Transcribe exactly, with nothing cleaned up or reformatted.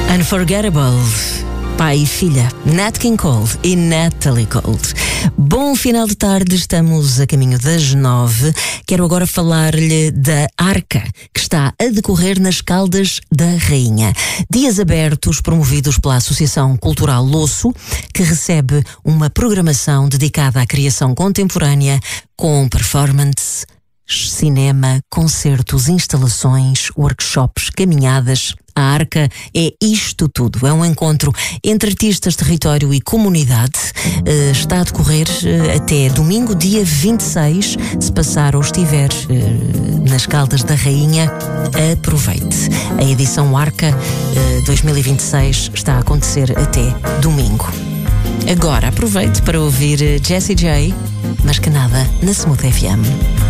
Unforgettable. Pai e filha, Nat King Cole e Natalie Cole. Bom final de tarde, estamos a caminho das nove. Quero agora falar-lhe da Arca, que está a decorrer nas Caldas da Rainha. Dias abertos promovidos pela Associação Cultural Losso, que recebe uma programação dedicada à criação contemporânea com performance, cinema, concertos, instalações, workshops, caminhadas. A Arca é isto tudo. É um encontro entre artistas, território e comunidade. Uh, está a decorrer uh, até domingo, dia vinte e seis. Se passar ou estiver uh, nas Caldas da Rainha, aproveite. A edição Arca uh, dois mil e vinte e seis está a acontecer até domingo. Agora aproveite para ouvir Jessie J, mas que nada, na Smooth F M.